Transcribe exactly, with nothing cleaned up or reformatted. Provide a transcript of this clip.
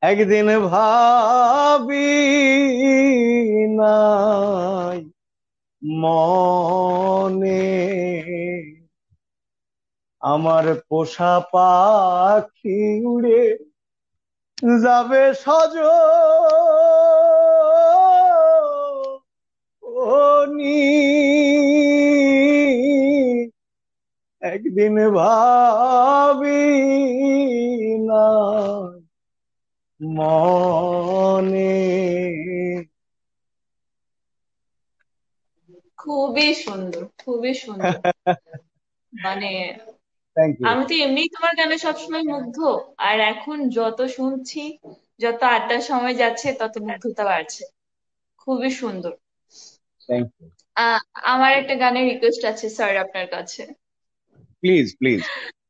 একদিন ভাবি নাই মনে আমার পোষা পাখি উড়ে যাবে সজনি। একদিন ভাবি না মনে। খুবই সুন্দর, খুবই সুন্দর। মানে থ্যাংক ইউ। আমি তো এমনিই তোমার গানে সবসময় মুগ্ধ, আর এখন যত শুনছি, যত আড্ডার সময় যাচ্ছে, তত মুগ্ধতা বাড়ছে। খুবই সুন্দর। Thank you. আহ আমার একটা গানের রিকোয়েস্ট আছে স্যার আপনার কাছে। Please please.